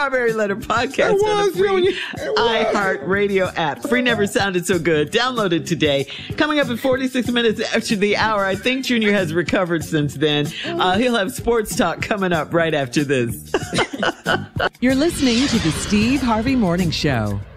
Strawberry Letter podcast on the free iHeartRadio app. Free never sounded so good. Download it today. Coming up in 46 minutes after the hour, I think Junior has recovered since then. He'll have sports talk coming up right after this. You're listening to the Steve Harvey Morning Show.